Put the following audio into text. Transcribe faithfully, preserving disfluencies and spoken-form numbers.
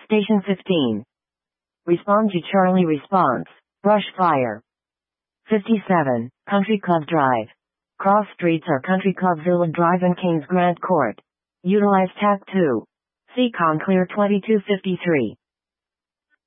Station fifteen. Respond to Charlie response. Brush fire. fifty-seven. Country Club Drive. Cross streets are Country Club Villa Drive and Kings Grant Court. Utilize T A C two. Seacon Clear twenty-two fifty-three.